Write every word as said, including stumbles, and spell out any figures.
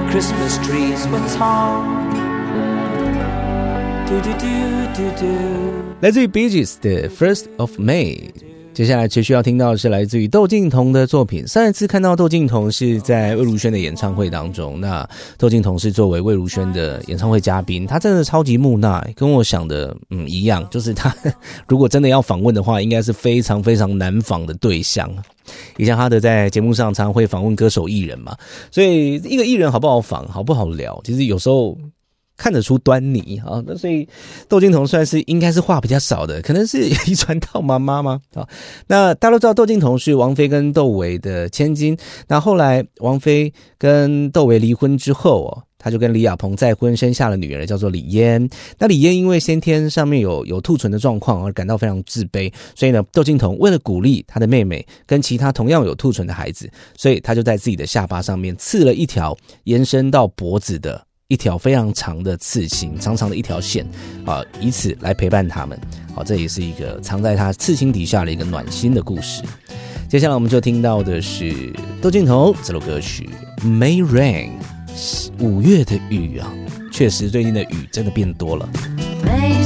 Christmas trees were tall. Do do do do do. 来自于 Bee Gees 的 First of May。接下来持续要听到的是来自于窦靖童的作品。上一次看到窦靖童是在魏如萱的演唱会当中，那窦靖童是作为魏如萱的演唱会嘉宾，他真的超级木讷，跟我想的嗯一样，就是他如果真的要访问的话，应该是非常非常难访的对象。以前哈德在节目上常会访问歌手艺人嘛，所以一个艺人好不好访，好不好聊，其实有时候看得出端倪啊，那所以窦靖童算是应该是话比较少的，可能是遗传到妈妈吗？啊，那大家都知道窦靖童是王菲跟窦唯的千金，那后来王菲跟窦唯离婚之后哦，他就跟李亚鹏再婚，生下了女儿叫做李嫣。那李嫣因为先天上面有有兔唇的状况而感到非常自卑，所以呢，窦靖童为了鼓励他的妹妹跟其他同样有兔唇的孩子，所以他就在自己的下巴上面刺了一条延伸到脖子的一条非常长的刺青，长长的一条线啊，以此来陪伴他们。好，这也是一个藏在他刺青底下的一个暖心的故事。接下来我们就听到的是窦靖童这首歌曲《May Rain》，五月的雨啊，确实最近的雨真的变多了。 May